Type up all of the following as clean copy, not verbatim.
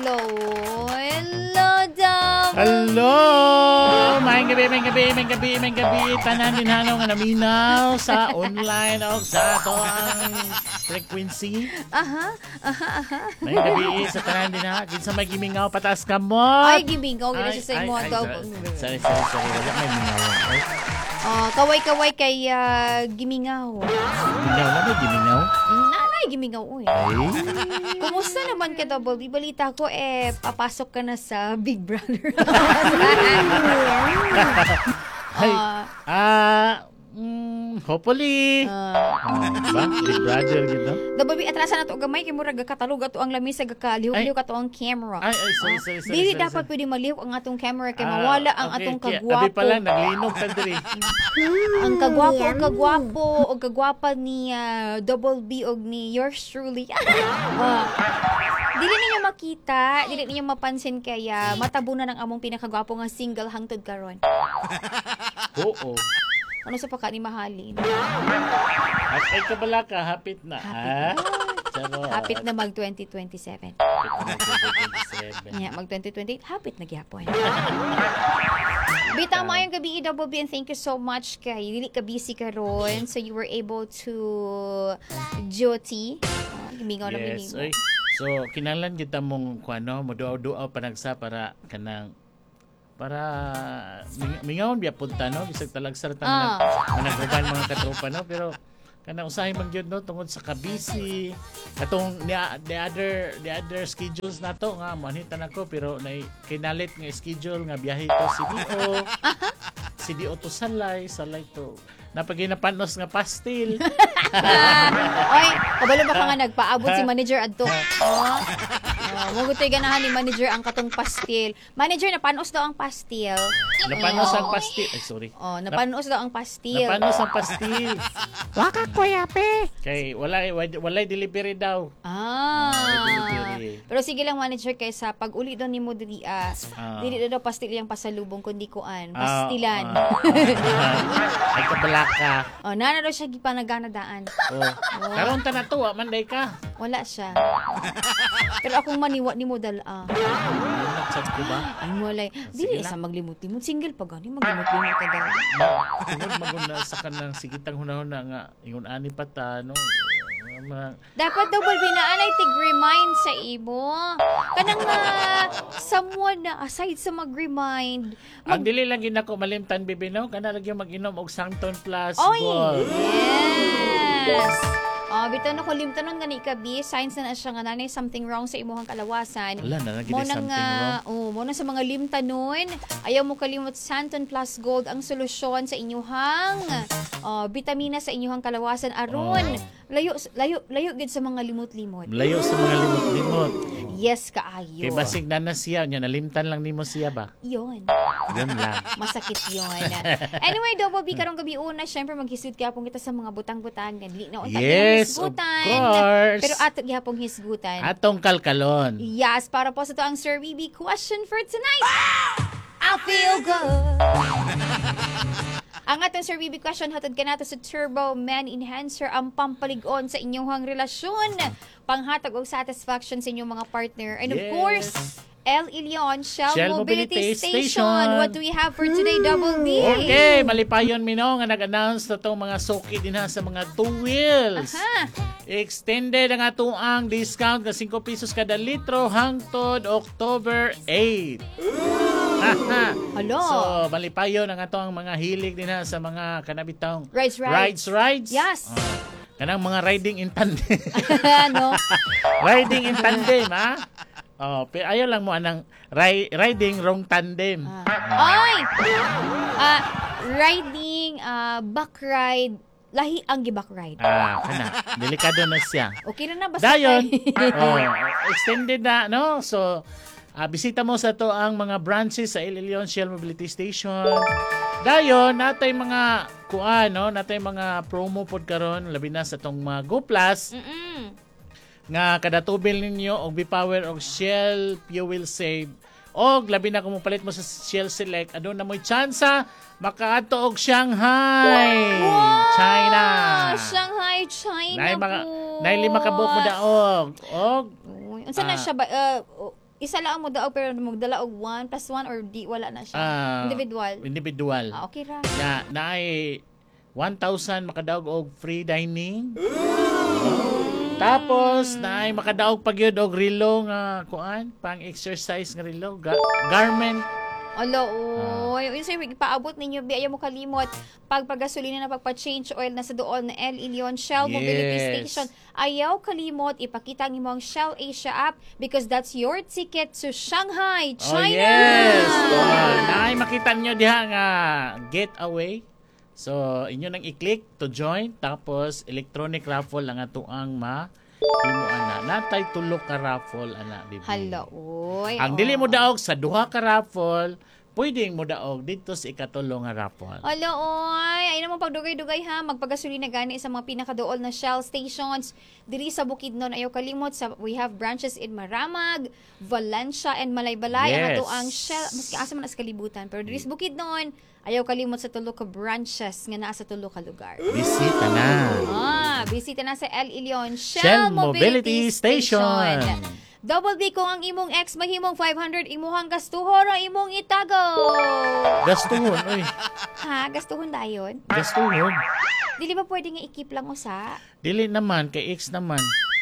Hello. Hello, Dom. Hello! May gabi. Tanan din hanaw nga naminaw sa online o sa ato ang frequency. Aha. May gabi sa tanan din ha. Kinsa may gimingaw patas ka mo. Ay, gimingaw. Gina siya sa imo. Sorry. Wala may mingaw. Kaway-kaway kay gimingaw. Gimingaw? Nanay, gimingaw. Uy. Ay. Kumusta naman ka, Double D? Balita ko, papasok ka na sa Big Brother. Hopefully. Ba? Big Brother gito. Double D, atrasan na to gamay kay murag katalog ato ang lamisa gakaliw-liw ka to ang camera. Ay, sorry. Dili dapat pwede maliw ang atong camera kay mawala ang atong kagwapo. Abi pala naglinog ta diri. Ang kagwapo o kagwapa ni Double B og ni yours truly. Dili ninyo makita, dili ninyo mapansin kaya matabunan ang among pinakagwapo nga single hangtod karon. Oo. Ano sa pagka ni mahalin? At ay kabala ka, hapit na. Hapit na mag 2027. Yeah, mag 2028, hapit na gyapon. Bitaw mo yung gabi, Double B, and thank you so much kay dili ka busy karon, so you were able to duty. Gimingaw na yes, minimo. So, kinahanglan kita mong kuano, moduaw-duaw panagsa para kanang mingawon biya punta no bisag talagsar ta nagruban mga katropa no pero kana usahay man gyud no tungod sa kabisi katong the other schedules nato nga manhitan ako pero na kinalit nga schedule nga biyahe to CDO to Salay to napaginapanos nga pastil. Oy, kabalo ba ka nga nagpaabot si manager adto? Mugutoy ganahan ni manager ang katong pastil. Manager, napanos daw ang pastil. Napanos ang pastil. Ay, sorry. Napanos daw ang pastil. Napanos ang pastil. Waka kuya pe. Kay walay delivery daw. Delivery. Pero sige lang manager kay sa pag-uli daw nimo dili dili daw pastil yang pasalubong kundi kuan, pastilan. Ay kabala ka. Nana daw siya gipanaganadaan. Karon ta na to, manday ka. Wala siya. Pero akong maniwa ni mo dala. Chat ko ba? Ay walay. Dili sa maglimot-limot single pa gani maglimot-limot ka daw. Tungod maguna sa kanang sigitang hunahuna nga ingon ani pata no. Dapat daw balbi na anay tig-remind sa imo. Kanang someone na aside sa mag-remind. Ang dili lang ginako malimtan bibi no kana lagi mag-inom og Sangton Plus Gold. Yes. Bitaw na ko limtanon gani ikabi, signs na siya nga nanay something wrong sa imuhang kalawasan. Wala na naging something wrong. Mo na sa mga limtanon, ayaw mo kalimot Santon Plus Gold ang solusyon sa inyuhang vitamina sa inyuhang kalawasan aron layo gid sa mga limot-limot. Layo sa mga limot-limot. Yes, kaayo. Kay basig na siya, nya nalimtan lang nimo siya ba? Yon lang. Masakit yon. Anyway, Double B karong gabi una, syempre maghisud gyapon kita sa mga butang-butangan. Dili na unta yes, hisgutan. Of course. Pero ato gyapong hisgutan. Atong kalkalon. Yes, para po sa to ang Sir BB question for tonight. I feel good. Ang atong Sir BB question hatod kanato sa Turbo Man Enhancer ang pampalig-on sa inyong relasyon, panghatag og satisfaction sa inyong mga partner. And of course, El Ilion Shell Mobility Station. What do we have for today, Double D? Okay, malipayon mino nga nag-announce na itong mga suki din sa mga 2 wheels. Extended ang atuang discount na 5 pesos kada litro hangtod October 8. Hello. So, malipayon ang atong mga hilig din sa mga kanabitang rides. Yes. Kanang mga riding in tandem. No? Riding in tandem, ha? Pero ayaw lang mo anang riding wrong tandem. Riding, back ride, lahi ang gi-back ride. Kana. Delikado na siya. Okay na basta. Dayon, extended na, no? So, bisita mo sa to ang mga branches sa El Ilion Shell Mobility Station. Dayon, natay mga natay mga promo pod karon labi na sa tong mga Go Plus. Nga kada tubil ninyo og B-Power og Shell Fuel Save og labi na kung palit mo sa Shell Select adun na mo'y tsansa makaadto og Shanghai. China. China. Nay 5 ka buok mo daog. Og unsa na siya ba isa lang mo daog pero magdala og 1 plus 1 or di wala na siya. Individual. Okay ra. Na ay 1,000 makadaog og free dining. Tapos na ay makadaog pagyud og relo nga kuan, pang exercise nga relo, garment. Alo, oy. Yung sa'yo, ipaabot ninyo, ayaw mo kalimot, pagpagasolina na pagpa-change oil na sa doon na El Elyon Shell Mobility Station. Ayaw kalimot, ipakita mo ang Shell Asia app because that's your ticket to Shanghai, China! Oh, yes! Naay makita nyo diha nga getaway. So, inyo nang i-click to join, tapos electronic raffle ang atuang himuan na. Natay tulo ka raffle, ana, bibi. Hala, oy. Ang dili mo daog sa duha ka raffle, pwedeng mo daog dito sa ikatulo nga raffle. Hala, oy. Ay naman pagdugay-dugay ha. Magpagasolina gani sa mga pinakadool na Shell stations. Diri sa Bukidnon, ayaw kalimot. We have branches in Maramag, Valencia, and Malaybalay. Yes. Ang ato ang Shell, maski asa man as kalibutan. Pero diri sa Bukidnon, ayaw kalimot sa tulo ka branches nga naa sa tulo ka lugar. Bisita na. Bisita na sa El Elyon Shell Mobility Station. Double B kung ang imong ex mahimong 500 imuhang gastuhon o imong itago. Gastuhon, oy. Ha, gastuhon dayon? Gastuhon. Dili ba pwede nga i-keep lang usa? Dili naman kay ex naman.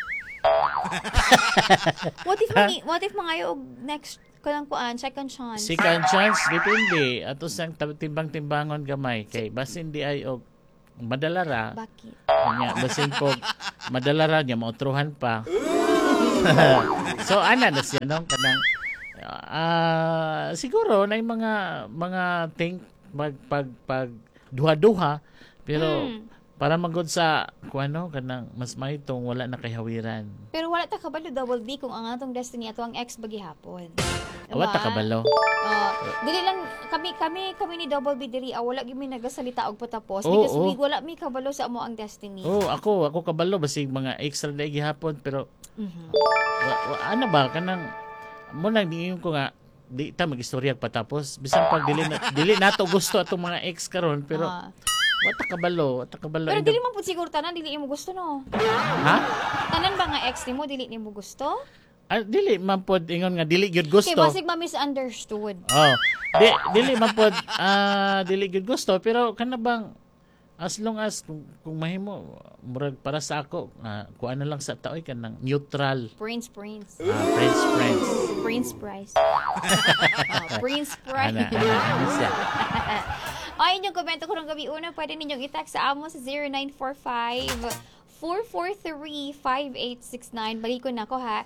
What if mangayo og next kanang kuan second chance? Second chance depende ato sang timbang-timbangon gamay kay basin di ay og madala ra. Bakit? Nya basin po madala ra nya mautruhan pa. So ana na siya nung kanang siguro na yung mga think pag duha-duha pero para magod sa kuano kanang mas mahitong wala na kay hawiran. Pero wala ta kabalo double B kung ang atong destiny ato ang ex bagihapon. Wala ta kabalo. Dili lang kami ni double B diri wala gyud mi nagasalita og patapos because wala mi kabalo sa amo ang destiny. Ako kabalo basig mga extra day gihapon pero ano ba kanang mo nang diingon ko nga di ta magistorya patapos bisan pag dili nato gusto atong mga ex karon pero wata kabalo. Pero dili man pud siguro tanan dili mo gusto no. Ha? Tanan ba nga ex nimo dili nimo gusto? Dili man pod ingon nga dili gyud gusto. Kay basig ma-misunderstood. Dili man pod dili gyud gusto pero kana bang as long as kung mahimo murag para sa ako kuan na lang sa taoy kanang neutral. Prince. Prince. Prince Price. Prince Price. Ano siya? Ay, inyong komento ko ng gabi una, pwede ninyong i-text sa amo sa 0945-443-5869. Balik ko na ko ha.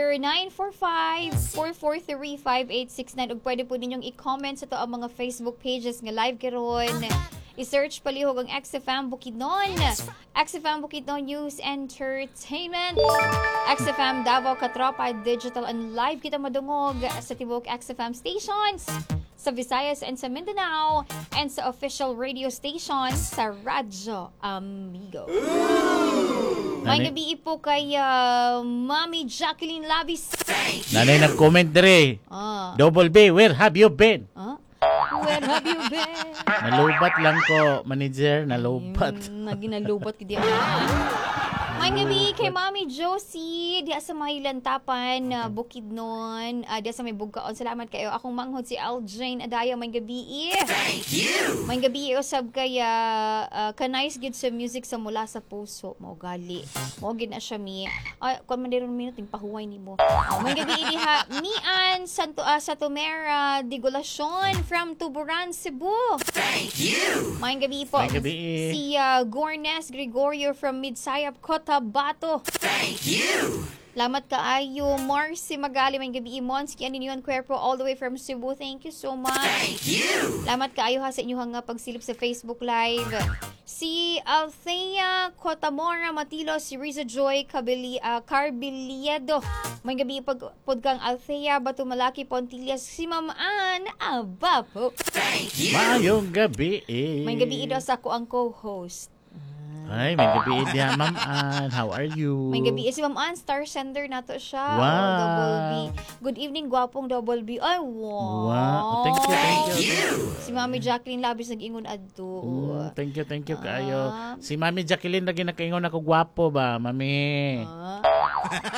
0945-443-5869. Ug pwede po ninyong i-comment sa to ang mga Facebook pages nga live karon. I-search palihog ang XFM Bukidnon, XFM Bukidnon News Entertainment, XFM Davao Katropa Digital and Live kita madungog sa tibok XFM stations sa Visayas and sa Mindanao and sa official radio station sa Radyo Amigo. May gabi po kay Mami Jacqueline Labis. Nanay nag-comment dire. Double B, where have you been? Where have you been? Nalubat lang ko, manager, nalubat. Naginalubat ko diyan. May gabi kay Mami Josie, diya sa Mahilantapan, Bukidnon, diya sa may Bugkaon. Salamat kayo. Akong manghod si Aljane Adaya, may gabi. Thank you! May gabi, usab kay kanais gid sa music sa mula sa puso. Mao gali. Mao gid na siya mi. Kung man diron minuto, pahuway ni mo. May gabi, diha, Mian, sa Tumera, Digulacion, from Tuburan, Cebu. Thank you! May gabi po. May gabi. Si Gornes Gregorio from Midsayap, Cotabato. Thank you! Lamat kaayo, Marcy Magali, may gabi, Monski, Aninion Cuerpo, all the way from Cebu. Thank you so much. Thank you! Lamat kaayo ha sa inyong pagsilip sa Facebook Live. Si Althea Cotamora Matilo, si Riza Joy Carbiliedo. May gabi pagkang Althea Batumalaki Pontillas, si Ma'am Ann Abapo. Thank you! Mayong gabi. May gabi ito sa ako ang co-host. Ay, may gabi diya, Ma'am Ann. How are you? May gabi. Si Ma'am Ann, star sender na to siya. Wow. Double B. Good evening, gwapong Double B. Ay, wow. Thank you. Si Mami Jacqueline Labis nag-ingon adto. Thank you kayo. Si Mami Jacqueline lagi nakaingon ako gwapo ba, Mami?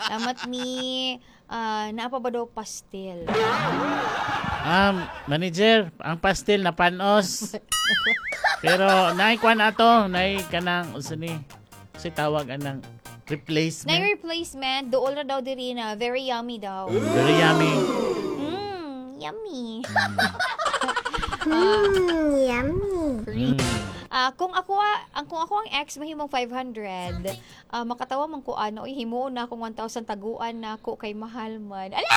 Salamat mi. Naapa ba daw pastel? Manager, ang pastel na panos. Pero naikuan ato, kanang usani. Kasi tawag anang replacement. Na-replacement, dool na daw diri na. Very yummy daw. Very yummy. Yummy. Yummy. Kung ako ang ex mahimong 500, makatawa man ko ano, himo na akong 1,000 taguan na ako kay mahal man. Ala!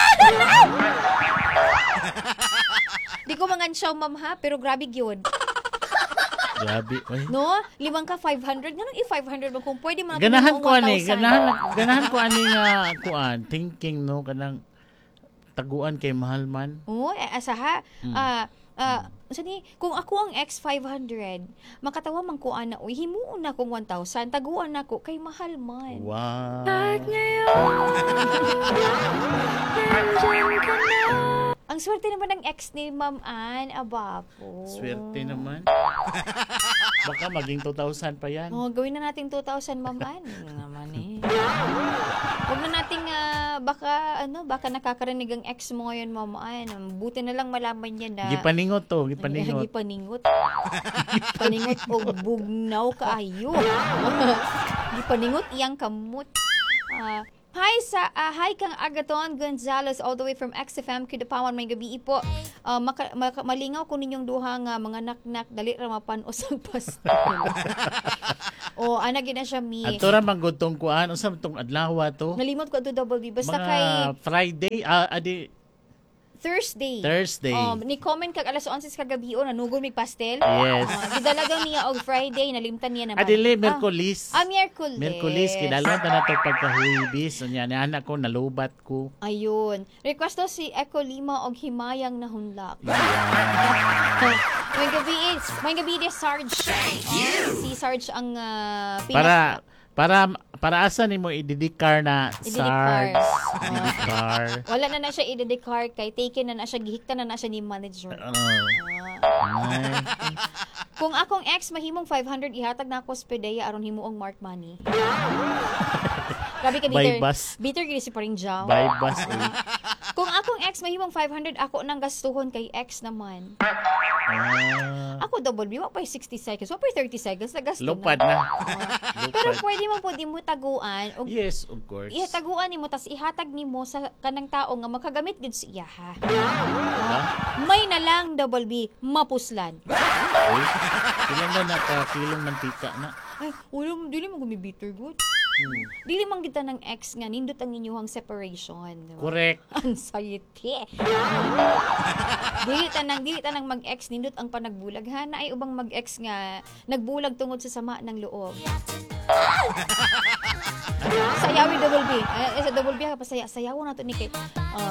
Di ko mangan siya, ma'am ha, pero grabe gyud. Grabe. Oy. No? 5 ka 500, ganun 500 mo kung pwede man ako Ganahan himo ko ani, 1,000. ganahan ko ani nga kuan, thinking no kanang taguan kay mahal man. Oo, asaha. Kung ako ang ex 500, makatawa man ko ana, uy, himuon na kong 1,000, taguan na ko kay mahal man. Wow. Ang swerte naman ng ex ni Ma'am Ann, aba po. Swerte naman. Baka maging 2,000 pa yan. Oh, gawin na natin 2,000, Ma'am Ann. Naman eh. Huwag na nating, baka nakakarinig ang ex mo ngayon, Ma'am Ann. Buti na lang malaman niya na... Gipaningot to, gipaningot. Gipaningot. Gipaningot o bugnaw kaayo. Gipaningot iyang kamot. Hi kang Agaton Gonzales all the way from XFM Kidapawan, may gabi po. Malingaw ko ninyong duha nga mga naknak dali ra mapanos ang pastel. Ana gina siya mi. Ato ra man gud tong kuan, unsa man tong adlaw to? Nalimot ko to double B basta Mga kay Friday, Thursday. Ni comment kag alas 11 kagabi nanugol mig pastel. Yes. Gidalagan niya og Friday nalimtan niya naman. Adili Merkulis. Miyerkules. Merkulis kidalon ta nato pagkahuibis unya ni anak ko nalubat ko. Ayun. Request daw si Eco Lima og himayang nahunlak. May gabi ni Sarge. Si Sarge ang Para asa nimo ididikar na Ididikar. SARS. Ididikar. Wala na siya i-declare kay taken na siya, gihikta na siya ni manager. Ay. Kung akong ex mahimong 500 ihatag na ako sa PDEA aron himuong mark money. Grabe ka By bitter. bus. Bitter gid si paring jaw. By bus. Kung akong ex mahimong 500 ako nang gastuhon kay ex naman. Ako double B, pa 60 seconds, pa 30 seconds na gasto Lupad na. na. Pero Lupad. pwede mo po di mo taguan og Yes, of course. ihataguan nimo tas ihatag nimo sa kanang tao nga makagamit gid siya ha. Diba? May na lang double B, mapuslan. Uy, ilan na nakakilong mantika na. Ay, dili mo gumibitter good. Dili man kita ng ex nga nindot ang inyong separation. Diba? Correct. Anxiety. dili tanang mag-ex nindot ang panagbulag ha na ay ubang mag-ex nga nagbulag tungod sa sama ng loob. Sayawi double B. Sa double B pasaya sayaw na to ni kay